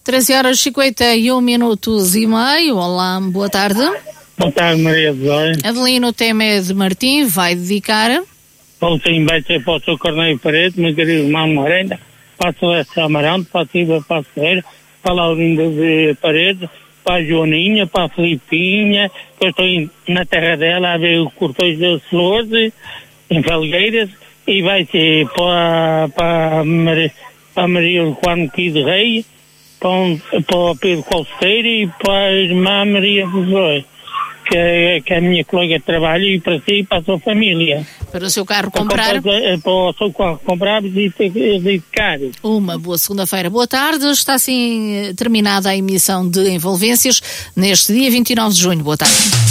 13h51 Olá, boa tarde. Boa tarde, Maria José. Adelino Temer de Martim vai dedicar. Sim, vai ser para o seu Corneio Paredes, meu querido irmão Morena, para a Celeste Amarante, para a Silva Passeira, para a Laurinda de Paredes, para a Joaninha, para a Filipinha, que eu estou na terra dela a ver os cortões das flores, em Felgueiras, e vai ser para a Maria do Juan de Rei, para o Pedro Costeiro e para a irmã Maria José, que é a minha colega de trabalho, e para si e para a sua família. Para o seu carro comprar. Para o seu carro comprar e dedicar. Uma boa segunda-feira. Boa tarde. Está assim terminada a emissão de Envolvências neste dia 29 de junho. Boa tarde.